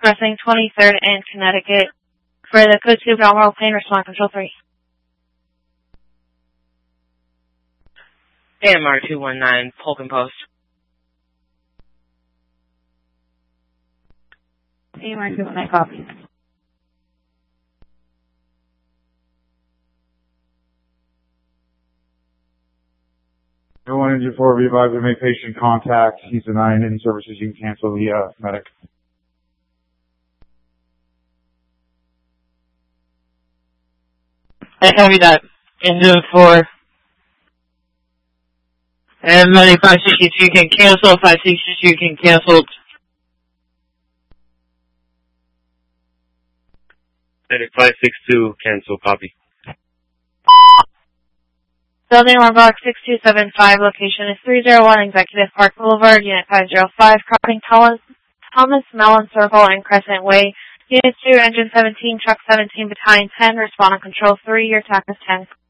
crossing 23rd and Connecticut. For the code 2 abdominal pain, respond control 3. AMR 219, Polk Post. AMR 219, copy. No one injured 4, be advised to make patient contact. He's denying any services. You can cancel the medic. I copy that. Engine 4. And medic 562 can cancel. 562 can cancel. Medic 562, cancel, copy. Building Roadblock 6275, location is 301 Executive Park Boulevard, Unit 505, crossing Thomas Mellon Circle and Crescent Way. Unit 2, Engine 17, Truck 17, Battalion 10, respond on control 3, your TAC is 10.